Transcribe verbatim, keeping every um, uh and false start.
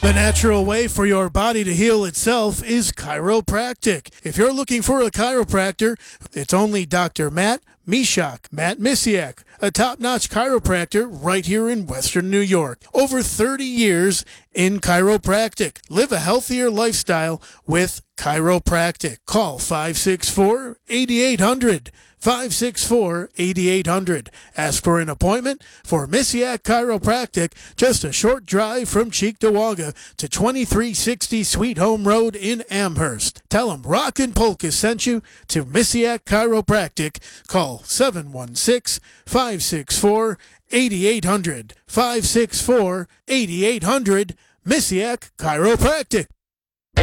The natural way for your body to heal itself is chiropractic. If you're looking for a chiropractor, it's only Doctor Matt Mishak, Matt Misiak, a top-notch chiropractor right here in Western New York. Over thirty years in chiropractic. Live a healthier lifestyle with chiropractic. Call five six four, eight eight hundred. five six four, eight eight hundred. Ask for an appointment for Misiak Chiropractic, just a short drive from Cheektowaga to twenty-three sixty Sweet Home Road in Amherst. Tell them Rock and Polka sent you to Misiak Chiropractic. Call seven one six, five six four, eight eight hundred. five six four, eight eight hundred. Misiak Chiropractic.